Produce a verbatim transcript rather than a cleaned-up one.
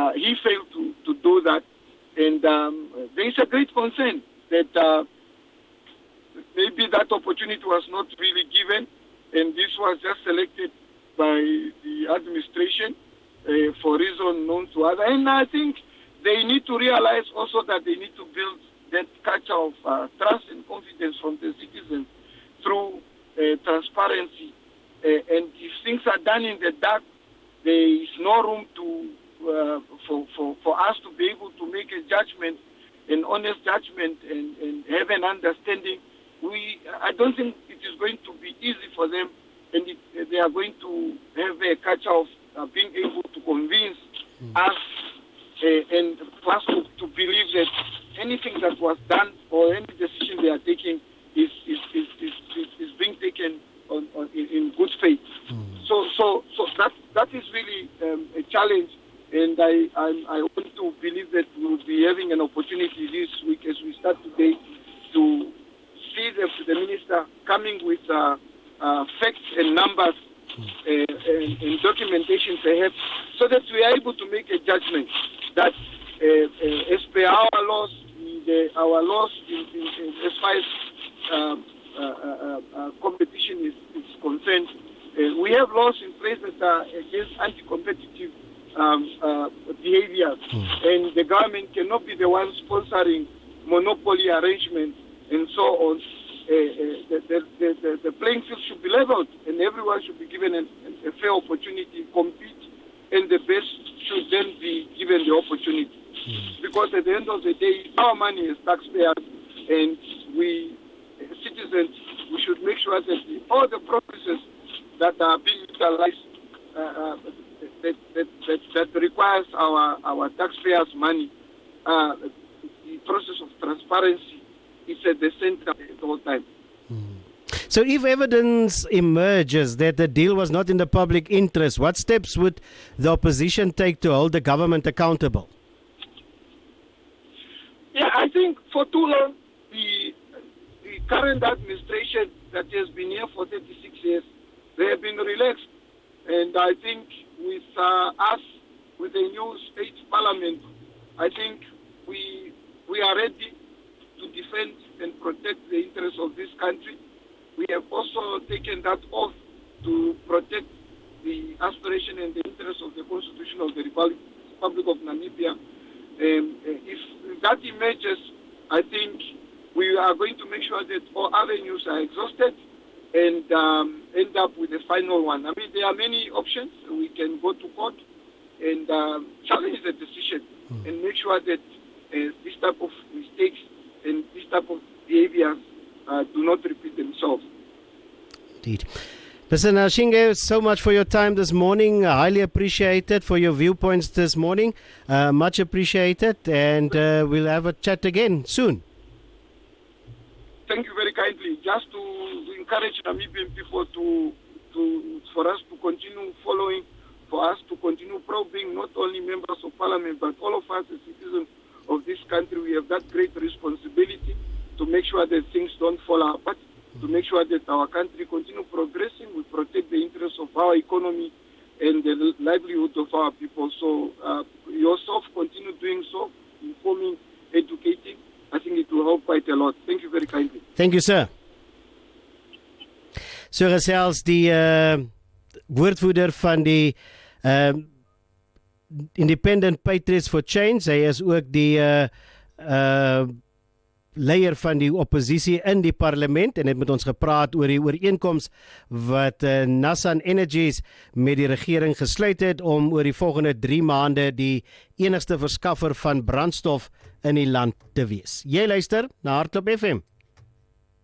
uh, he failed to, to do that. And um, there is a great concern that uh, maybe that opportunity was not really given, and this was just selected by the administration uh, for reason known to others. And I think they need to realize also that they need to build that culture of uh, trust and confidence from the citizens through uh, transparency. Uh, and if things are done in the dark, there is no room to uh, for, for, for us to be able to make a judgment, an honest judgment, and, and have an understanding. We, I don't think it is going to be easy for them, and it, they are going to have a culture of uh, being able to convince mm. us uh, and for us to, to believe that anything that was done or any decision they are taking is is, is, is, is, is being taken on, on, in, in good faith. Mm. So, so, so that that is really um, a challenge, and I, I I want to believe that we will be having an opportunity this week as we start today to see the, the minister coming with uh, uh, facts and numbers uh, and, and documentation perhaps, so that we are able to make a judgment that uh, uh, as per our laws, the, our laws in, in, in, as far as um, uh, uh, uh, competition is, is concerned, uh, we have laws in place that are against anti-competitive um, uh, behaviors, mm. and the government cannot be the one sponsoring monopoly arrangements and so on. Uh, uh, the, the, the, the playing field should be leveled, and everyone should be given an, a fair opportunity to compete, and the best should then be given the opportunity. Mm. Because at the end of the day, our money is taxpayers, and we, uh, citizens, we should make sure that the, all the processes that are being utilized, uh, uh, that, that, that, that requires our, our taxpayers' money, uh, the process of transparency is at the center at all times. Mm. So if evidence emerges that the deal was not in the public interest, what steps would the opposition take to hold the government accountable? Yeah, I think for too long, the, the current administration that has been here for thirty-six years, they have been relaxed. And I think with uh, us, with the new state parliament, I think we we are ready to defend and protect the interests of this country. We have also taken that oath to protect the aspiration and the interests of the Constitution of the Republic, Republic of Namibia. Um, if that emerges, I think we are going to make sure that all avenues are exhausted and um, end up with a final one. I mean, there are many options. We can go to court and um, challenge the decision mm. and make sure that uh, this type of mistakes and this type of behaviors uh, do not repeat themselves. Indeed. Mister Nashinge, so much for your time this morning. I highly appreciate it for your viewpoints this morning. Uh, much appreciated, and uh, we'll have a chat again soon. Thank you very kindly. Just to encourage Namibian people to, to for us to continue following, for us to continue probing not only members of parliament, but all of us as citizens of this country. We have that great responsibility to make sure that things don't fall apart, to make sure that our country continue progressing, we protect the interests of our economy and the livelihood of our people. So uh, yourself continue doing so, informing, educating. I think it will help quite a lot. Thank you very kindly. Thank you, sir. So gesels die uh, woordvoerder van die uh, Independent Patriots for Change. Hy is ook die uh, uh, leier van die oppositie in die parlement en het met ons gepraat oor die ooreenkoms wat uh, Nassan Energies met die regering gesluit het om oor die volgende drie maande die enigste verskaffer van brandstof in die land te wees. Jy luister na Hartklop F M.